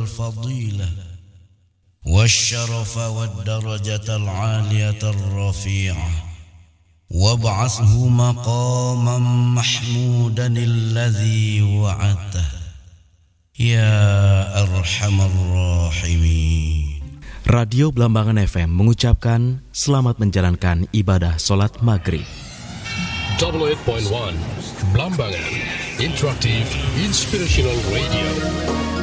والفضيلة والشرف والدرجة العالية الرفيعة وابعثه مقاما محمودا الذي وعدته يا أرحم الراحمين. Radio Blambangan FM mengucapkan selamat menjalankan ibadah sholat maghrib. 88.1 Blambangan, Interactive Inspirational Radio.